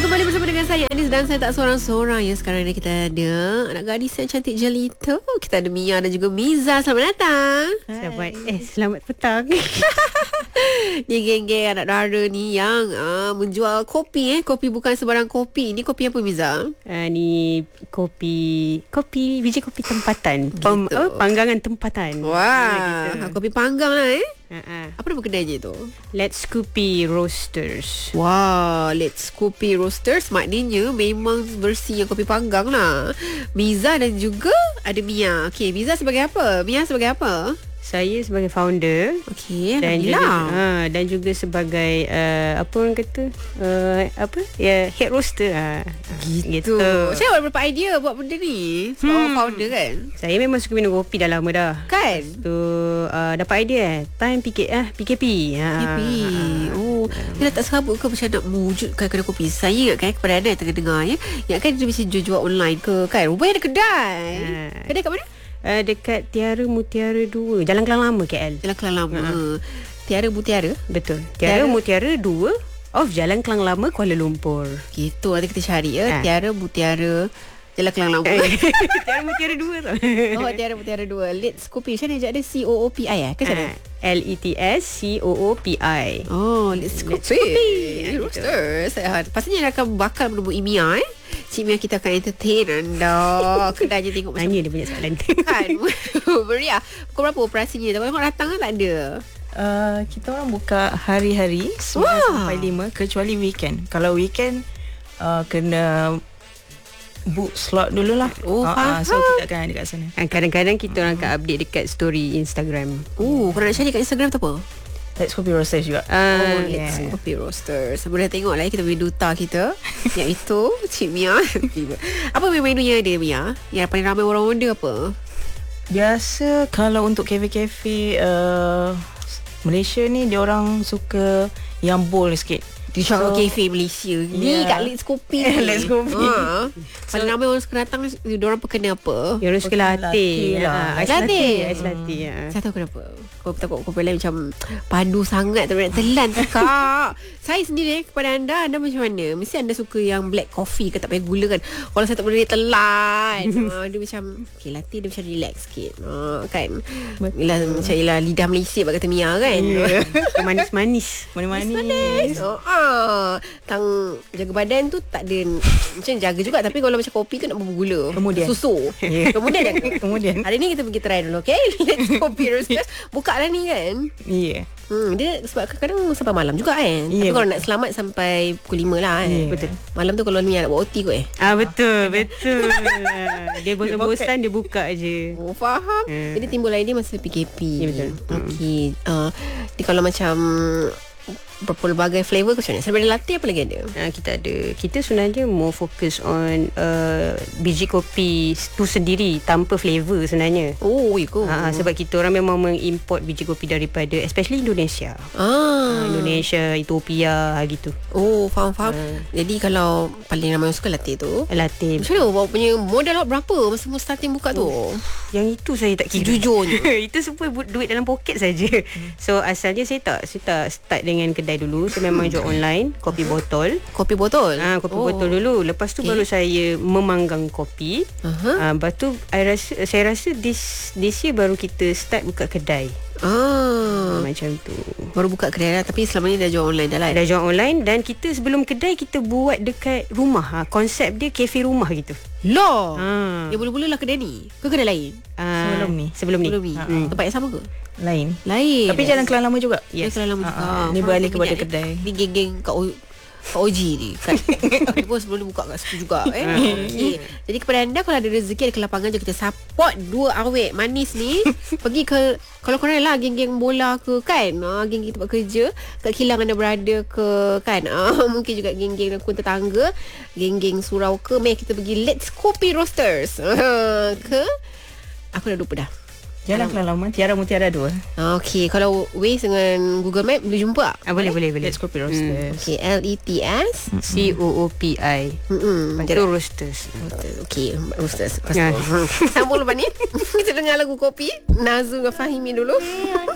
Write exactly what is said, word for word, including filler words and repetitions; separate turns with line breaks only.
kembali bersama dengan saya Anis dan saya tak seorang-seorang ya. Sekarang ni kita ada anak gadis yang cantik jelita. Kita ada Mia dan juga Miza. Selamat datang.
Selamat eh selamat petang.
Ni geng-geng anak dara ni yang uh, menjual kopi eh. Kopi bukan sebarang kopi. Ni kopi apa Miza?
Uh, ni kopi kopi biji kopi tempatan. Pem,
Gitu.
oh, panggangan tempatan.
Wah,
gitu.
kopi panggang lah eh.
Uh-uh.
Apa nama kedainya tu?
Let's Kopi Roasters.
Wah, Let's Kopi Roasters. Maknanya memang bersih yang kopi panggang lah. Miza dan juga ada Mia. Okay, Miza sebagai apa? Mia sebagai apa?
Saya sebagai founder.
Okey,
Dan juga,
Alhamdulillah.
ha, dan juga sebagai uh, apa orang kata uh, apa ya head roaster ha.
Gitu. Saya awal berapa idea buat benda ni? Sebab hmm. founder kan?
Saya memang suka minum kopi dah lama dah.
Kan?
Tu uh, dapat idea eh time P K ah P K P. Ha.
Kopi. Oh, dia tak serabut ke macam nak mewujudkan kedai kopi? Saya ingat kan kepada anda yang tengah dengar ya. Yang kan dia bisa jual-jual online ke kan? Rupanya ada kedai.
Ha.
Kedai kat mana?
Uh, dekat Tiara Mutiara dua, Jalan Kelang Lama K L.
Jalan Kelang Lama.
Ha.
Tiara Mutiara.
Betul. Tiara,
Tiara-
Mutiara dua off Jalan Kelang Lama Kuala Lumpur.
Gitu, nanti kita cari ya.
Ha.
Tiara Mutiara Jalan Kelang Lama.
Tiara Mutiara dua tau.
Oh, Tiara Mutiara dua. Let's Kopi. Macam mana dia ada C O O P I eh? Ke macam mana?
L E T S C O O P I.
Oh, Let's Kopi.
Let's Kopi.
Roasters. Ah, pastinya dia akan bakal menemui Mia eh. Cik Mia kita akan entertain anda. Kedainya tengok macam
Nanya dia punya soalan.
kan. Meriah. Pukul berapa operasinya? Tengok datang kan tak ada.
Uh, kita orang buka hari-hari sembilan
Wah.
sampai lima kecuali weekend. Kalau weekend uh, kena book slot dululah.
Oh,
uh, uh,
faham.
so kita akan ada kat sana.
Kadang-kadang kita orang akan update dekat story Instagram.
Oh, korang nak cari kat Instagram tu apa?
Let's Kopi Roasters juga.
Ah,
Oh, Let's
yeah.
Kopi Roasters. Boleh tengok lah kita punya duta kita. Iaitu Cik Mia. Apa menu-menunya dia Mia? Yang paling ramai orang order apa?
Biasa kalau untuk kafe-kafe uh, Malaysia ni dia orang suka yang bold sikit.
Di Syarul
So-
Cafe Malaysia Ni
Yeah.
kat Let's Kopi ni.
Let's Kopi.
ha. Paling ramai orang suka datang. Diorang perkena apa?
Yang orang suka
Okey,
latte.
latte lah.
Ah, Ais
Latte.
latte. Ais latte. ya.
Saya tahu kenapa. Kau takut kopi lain macam padu sangat tapi nak telan tu kak. Saya sendiri kepada anda, anda macam mana? Mesti anda suka yang black coffee ke tak payah gula kan? Kalau saya tak boleh dia telan. ha, dia macam okay, latte dia macam relax sikit. Ha, kan? Yelah, macam yelah lidah Malaysia bak kata Mia kan.
Yeah. Manis-manis.
Manis-manis.
Oh, ah, tang jaga badan tu tak ada macam jaga juga tapi kalau macam kopi tu nak bergula.
Kemudian.
Susu.
Yeah.
Kemudian
Kemudian.
hari ni kita pergi try dulu, okay? Let's Kopi Roasters. Buka lah ni kan.
Ya. Yeah.
Hmm, dia sebab kadang-kadang sampai malam juga kan. Tapi
Ya,
kalau nak selamat sampai pukul lima lah kan.
Ya.
Betul.
Malam tu kalau ni nak buat O T kot eh.
Ah betul, betul. Dia bosan-bosan dia buka je.
Oh, faham.
Hmm.
Jadi timbul idea masa P K P.
Ya, betul.
Okey. Uh, jadi kalau macam berpelbagai flavor ke macam mana? Selain latte apa lagi ada?
Uh, kita ada kita sebenarnya more fokus on uh, biji kopi tu sendiri tanpa flavor sebenarnya.
Oh, ikut.
Ha, sebab kita orang memang mengimport biji kopi daripada especially Indonesia.
Ah.
Ha, Indonesia, Ethiopia gitu.
Oh, faham-faham.
Hmm.
Jadi kalau paling ramai orang suka latte tu,
Latte.
macam mana bawa punya modal berapa masa mu starting buka tu?
Oh. Yang itu saya tak kira.
Jujurnya.
Itu semua bu- duit dalam poket saja. So asalnya saya tak saya tak start dengan kedai dulu. Saya memang jual online kopi botol.
Kopi botol?
Ah, kopi
Oh.
botol dulu. Lepas tu
Okay.
baru saya memanggang kopi.
Aha.
Ah, lepas tu I rasa, saya rasa this this year baru kita start buka kedai.
Ah.
Macam tu.
Baru buka kedai lah. Tapi selama ni dah jual online dah lah.
Ada jual online dan kita sebelum kedai kita buat dekat rumah. Ha, konsep dia kafe rumah gitu.
Loh.
Ha.
Yang mula-mula lah kedai ni? Ke kedai lain?
Ah,
Sebelum ni.
Sebelum ni.
Sebelum ni?
Hmm.
Tempat yang sama ke?
Lain.
Lain.
Tapi jalan Kelang Lama juga.
Yes. Dia lama juga.
Ah, ah. Ni beralih kepada
minyak
kedai.
Ni geng-geng kat, o, kat O G ni kan. Dia pun sebelum dia buka kat situ juga eh. Okay. Jadi kepada anda kalau ada rezeki ada ke lapangan je kita support dua awet manis ni. Pergi ke kalau korang lah geng-geng bola ke kan. Ha, geng-geng tempat kerja kat kilang anda berada ke kan. Ha, mungkin juga geng-geng lakon tetangga, geng-geng surau ke. Mari kita pergi Let's Kopi Roasters. Ha, ke aku dah lupa dah.
Jalan Kelang Lama Tiara Mutiara dua.
Okey, kalau Waze dengan Google Map boleh jumpa tak?
Ah, boleh, boleh, boleh.
Let's Kopi Roasters.
Okey, L E T S.
C O O P I.
Hmm.
Lepas tu roasters.
Okey, roasters. Lepas
Ya.
tu sambung lepas ni. Kita dengar lagu Kopi Nazul dengan Fahimi dulu.